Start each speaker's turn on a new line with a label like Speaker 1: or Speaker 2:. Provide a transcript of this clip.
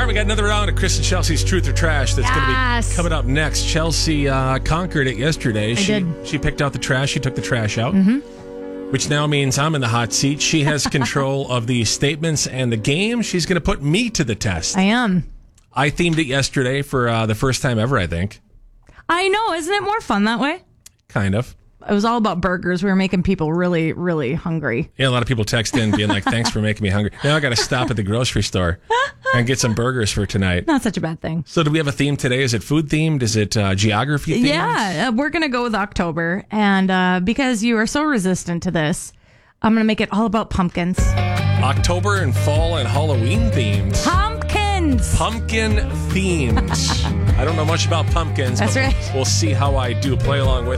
Speaker 1: we got another round of Chris and Chelsea's Truth or Trash that's going to be coming up next. Chelsea conquered it yesterday. She picked out the trash. She took the trash out, which now means I'm in the hot seat. She has control of the statements and the game. She's going to put me to the test.
Speaker 2: I am.
Speaker 1: I themed it yesterday for the first time ever, I think.
Speaker 2: I know. Isn't it more fun that way?
Speaker 1: Kind of.
Speaker 2: It was all about burgers. We were making people really, really hungry.
Speaker 1: Yeah, a lot of people text in being like, thanks for making me hungry. Now I got to stop at the grocery store and get some burgers for tonight.
Speaker 2: Not such a bad thing.
Speaker 1: So do we have a theme today? Is it food themed? Is it geography themed?
Speaker 2: Yeah, we're going to go with October. And because you are so resistant to this, I'm going to make it all about pumpkins.
Speaker 1: October and fall and Halloween themed.
Speaker 2: Pumpkins!
Speaker 1: Pumpkin themed. I don't know much about pumpkins.
Speaker 2: That's right.
Speaker 1: We'll see how I do. Play along with